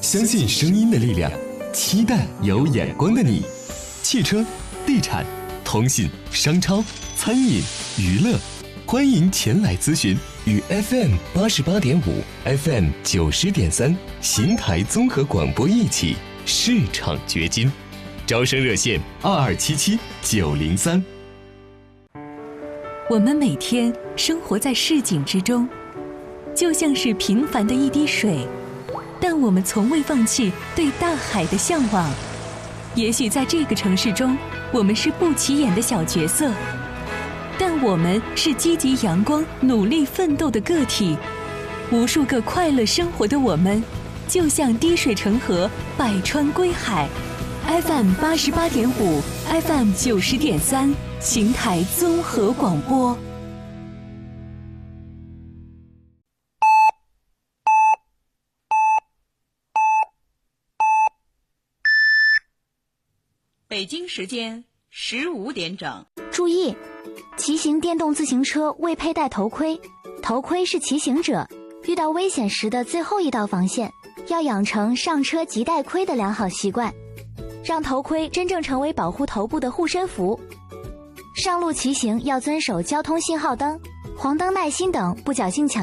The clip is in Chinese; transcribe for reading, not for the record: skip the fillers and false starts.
相信声音的力量，期待有眼光的你。汽车、地产、通信、商超、餐饮、娱乐，欢迎前来咨询。与 FM88.5、FM90.3邢台综合广播一起市场掘金，招生热线2277-903。 我们每天生活在市井之中，就像是平凡的一滴水，但我们从未放弃对大海的向往。也许在这个城市中，我们是不起眼的小角色，但我们是积极阳光、努力奋斗的个体。无数个快乐生活的我们，就像滴水成河，百川归海。FM88.5、FM90.3，邢台综合广播。 北京时间15点整。 注意，骑行电动自行车未佩戴头盔，头盔是骑行者遇到危险时的最后一道防线，要养成上车即戴盔的良好习惯，让头盔真正成为保护头部的护身符。上路骑行要遵守交通信号灯、黄灯耐心等，不侥幸抢